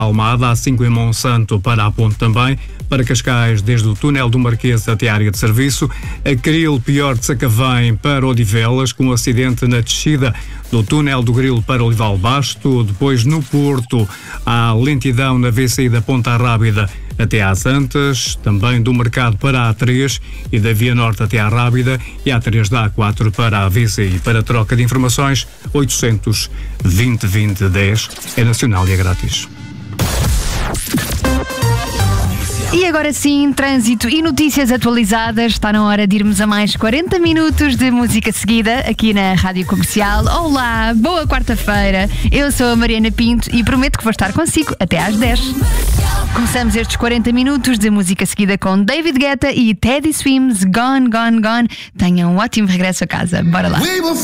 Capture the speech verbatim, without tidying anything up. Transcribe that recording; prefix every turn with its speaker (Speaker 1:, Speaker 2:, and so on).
Speaker 1: Almada, A cinco em Monsanto para a Ponte também, para Cascais desde o túnel do Marquês até a área de serviço, a Caril Pior de Sacavém para Odivelas, com um acidente na descida do túnel do Grilo para Olival Basto, depois no Porto há lentidão na V C I da Ponta Rábida até às Antas, também do Mercado para a A três e da Via Norte até à Rábida e A três da A quatro para a V C I. Para troca de informações, oitocentos vinte vinte dez é nacional e é grátis.
Speaker 2: E agora sim, trânsito e notícias atualizadas. Está na hora de irmos a mais quarenta minutos de música seguida aqui na Rádio Comercial. Olá, boa quarta-feira. Eu sou a Mariana Pinto e prometo que vou estar consigo até às dez. Começamos estes quarenta minutos de música seguida com David Guetta e Teddy Swims, Gone, Gone, Gone. Tenham um ótimo regresso a casa. Bora lá.